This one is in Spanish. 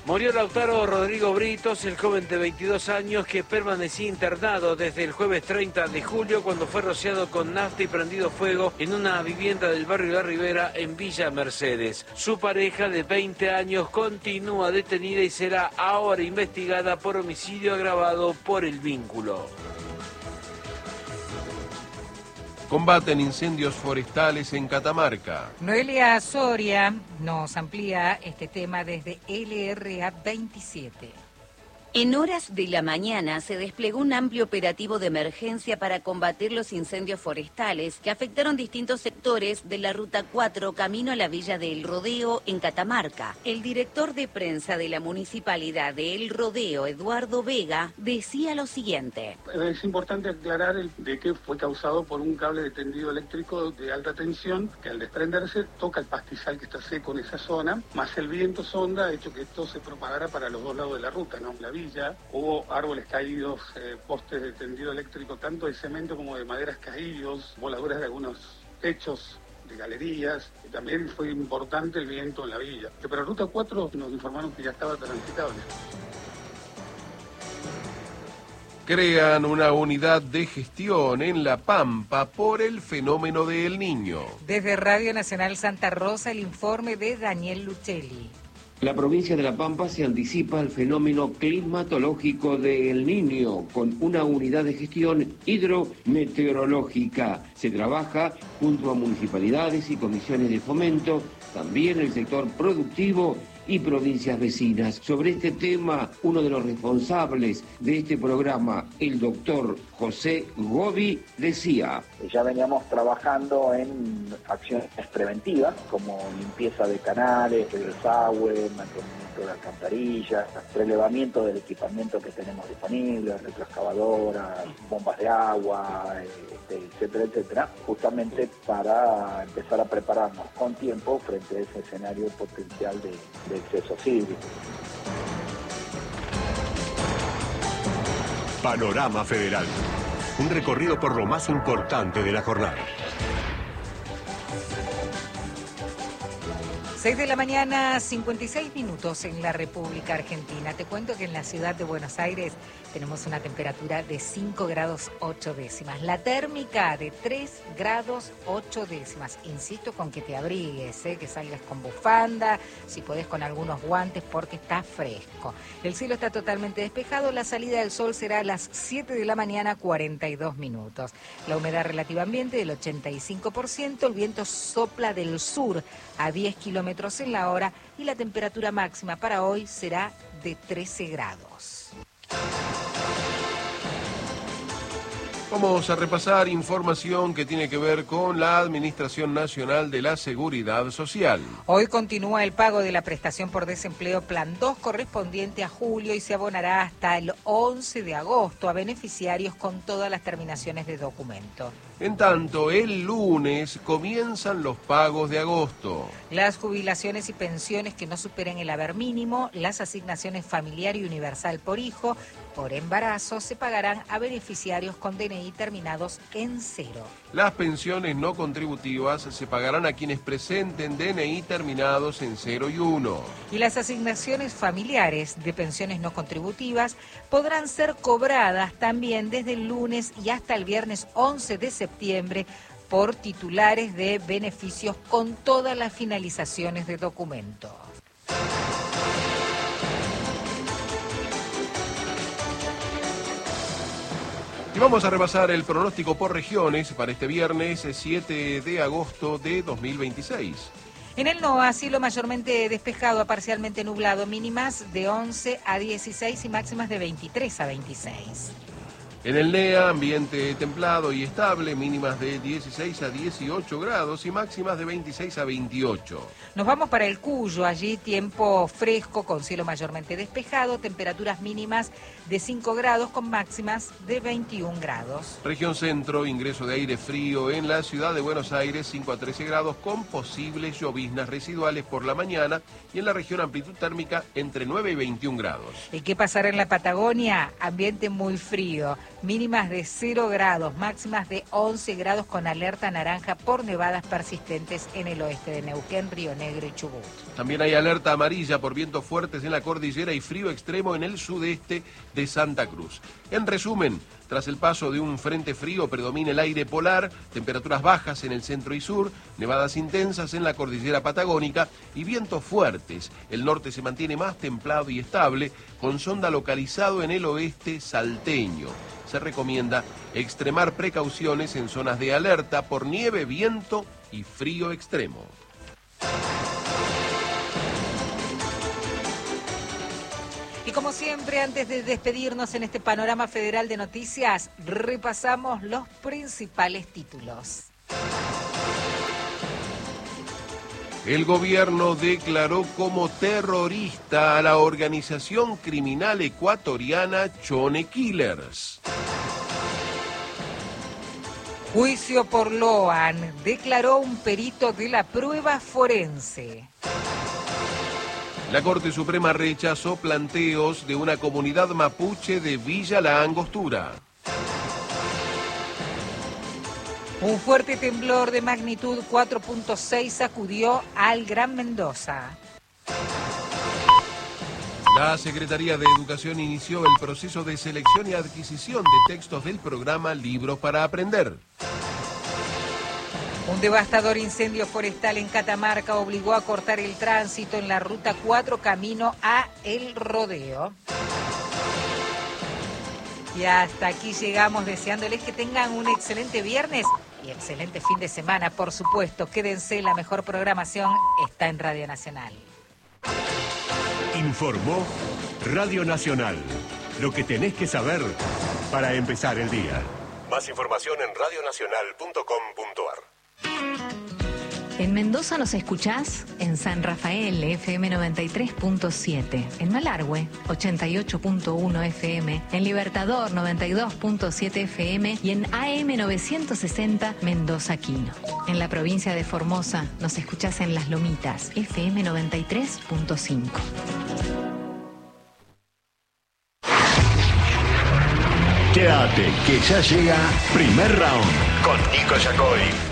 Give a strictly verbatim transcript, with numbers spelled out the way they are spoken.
Murió Lautaro Rodrigo Britos, el joven de veintidós años que permanecía internado desde el jueves treinta de julio cuando fue rociado con nafta y prendido fuego en una vivienda del barrio La Ribera en Villa Mercedes. Su pareja de veinte años continúa detenida y será ahora investigada por homicidio agravado por el vínculo. Combaten incendios forestales en Catamarca. Noelia Soria nos amplía este tema desde L R A veintisiete. En horas de la mañana se desplegó un amplio operativo de emergencia para combatir los incendios forestales que afectaron distintos sectores de la Ruta cuatro camino a la Villa de El Rodeo en Catamarca. El director de prensa de la Municipalidad de El Rodeo, Eduardo Vega, decía lo siguiente. Es importante aclarar el, de que fue causado por un cable de tendido eléctrico de alta tensión que al desprenderse toca el pastizal que está seco en esa zona, más el viento sonda ha hecho que esto se propagara para los dos lados de la ruta, ¿no? La villa. Hubo árboles caídos, eh, postes de tendido eléctrico, tanto de cemento como de maderas caídos, voladuras de algunos techos de galerías. Y también fue importante el viento en la villa. Pero Ruta cuatro nos informaron que ya estaba transitable. Crean una unidad de gestión en La Pampa por el fenómeno de El Niño. Desde Radio Nacional Santa Rosa, el informe de Daniel Luchelli. La provincia de La Pampa se anticipa al fenómeno climatológico de El Niño con una unidad de gestión hidrometeorológica. Se trabaja junto a municipalidades y comisiones de fomento, también el sector productivo y provincias vecinas. Sobre este tema, uno de los responsables de este programa, el doctor José Gobi, decía: ya veníamos trabajando en acciones preventivas, como limpieza de canales, de desagüe, mantenimiento de alcantarillas, relevamiento del equipamiento que tenemos disponible, retroexcavadoras, bombas de agua, este, etcétera, etcétera, justamente para empezar a prepararnos con tiempo frente a ese escenario potencial de, de exceso hídrico. Panorama Federal. Un recorrido por lo más importante de la jornada. seis de la mañana, cincuenta y seis minutos en la República Argentina. Te cuento que en la ciudad de Buenos Aires tenemos una temperatura de cinco grados ocho décimas. La térmica de tres grados ocho décimas. Insisto con que te abrigues, ¿eh? Que salgas con bufanda, si podés con algunos guantes porque está fresco. El cielo está totalmente despejado. La salida del sol será a las siete de la mañana, cuarenta y dos minutos. La humedad relativa ambiente del ochenta y cinco por ciento. El viento sopla del sur a diez kilómetros en la hora y la temperatura máxima para hoy será de trece grados. Vamos a repasar información que tiene que ver con la Administración Nacional de la Seguridad Social. Hoy continúa el pago de la prestación por desempleo Plan dos correspondiente a julio y se abonará hasta el once de agosto a beneficiarios con todas las terminaciones de documento. En tanto, el lunes comienzan los pagos de agosto. Las jubilaciones y pensiones que no superen el haber mínimo, las asignaciones familiar y universal por hijo, por embarazo, se pagarán a beneficiarios con D N I terminados en cero. Las pensiones no contributivas se pagarán a quienes presenten D N I terminados en cero y uno. Y las asignaciones familiares de pensiones no contributivas podrán ser cobradas también desde el lunes y hasta el viernes once de septiembre por titulares de beneficios con todas las finalizaciones de documentos. Y vamos a repasar el pronóstico por regiones para este viernes siete de agosto de dos mil veintiséis. En el NOA, cielo mayormente despejado a parcialmente nublado, mínimas de once a dieciséis y máximas de veintitrés a veintiséis. En el NEA, ambiente templado y estable, mínimas de dieciséis a dieciocho grados y máximas de veintiséis a veintiocho. Nos vamos para el Cuyo, allí tiempo fresco con cielo mayormente despejado, temperaturas mínimas de cinco grados con máximas de veintiún grados. Región Centro, ingreso de aire frío en la ciudad de Buenos Aires, cinco a trece grados con posibles lloviznas residuales por la mañana y en la región amplitud térmica entre nueve y veintiún grados. ¿Y qué pasará en la Patagonia? Ambiente muy frío. mínimas de cero grados, máximas de once grados con alerta naranja por nevadas persistentes en el oeste de Neuquén, Río Negro y Chubut. También hay alerta amarilla por vientos fuertes en la cordillera y frío extremo en el sudeste de Santa Cruz. En resumen, tras el paso de un frente frío predomina el aire polar, temperaturas bajas en el centro y sur, nevadas intensas en la cordillera patagónica y vientos fuertes. El norte se mantiene más templado y estable, con sonda localizado en el oeste salteño. Se recomienda extremar precauciones en zonas de alerta por nieve, viento y frío extremo. Y como siempre, antes de despedirnos en este panorama federal de noticias, repasamos los principales títulos. El gobierno declaró como terrorista a la organización criminal ecuatoriana Chone Killers. Juicio por Loan, declaró un perito de la prueba forense. La Corte Suprema rechazó planteos de una comunidad mapuche de Villa La Angostura. Un fuerte temblor de magnitud cuatro punto seis sacudió al Gran Mendoza. La Secretaría de Educación inició el proceso de selección y adquisición de textos del programa Libros para Aprender. Un devastador incendio forestal en Catamarca obligó a cortar el tránsito en la ruta cuatro camino a El Rodeo. Y hasta aquí llegamos deseándoles que tengan un excelente viernes y excelente fin de semana, por supuesto. Quédense, la mejor programación está en Radio Nacional. Informó Radio Nacional. Lo que tenés que saber para empezar el día. Más información en radio nacional punto com punto a r. En Mendoza nos escuchás en San Rafael, F M noventa y tres punto siete, en Malargüe, ochenta y ocho punto uno F M, en Libertador, noventa y dos punto siete F M y en A M novecientos sesenta Mendoza Quino. En la provincia de Formosa nos escuchás en Las Lomitas, F M noventa y tres punto cinco. Quédate, que ya llega Primer Round con Nico Yacoy.